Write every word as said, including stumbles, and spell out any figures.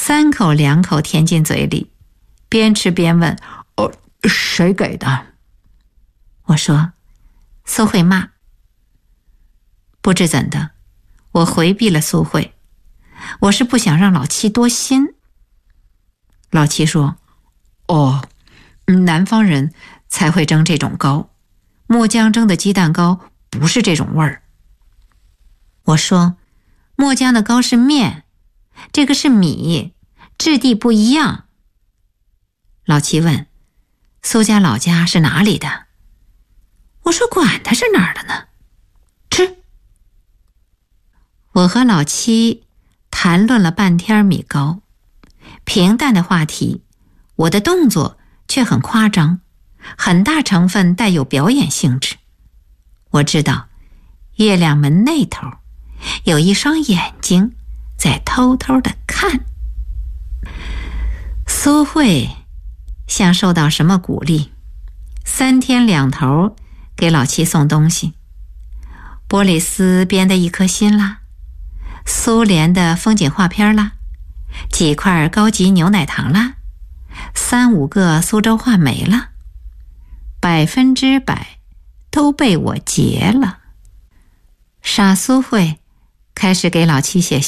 三口两口填进嘴里，边吃边问：哦，谁给的？我说：苏慧妈。不知怎的，我回避了苏慧，我是不想让老七多心。老七说：哦，南方人才会蒸这种糕，墨江蒸的鸡蛋糕不是这种味儿。我说：墨江的糕是面，这个是米，质地不一样。老七问：苏家老家是哪里的？我说：管他是哪儿的呢，吃。我和老七谈论了半天米糕，平淡的话题，我的动作却很夸张，很大成分带有表演性质。我知道月亮门那头有一双眼睛在偷偷地看。苏慧像受到什么鼓励，三天两头给老七送东西，玻璃丝编的一颗心啦，苏联的风景画片啦，几块高级牛奶糖啦，三五个苏州话梅啦，百分之百都被我劫了。傻苏慧开始给老七写信。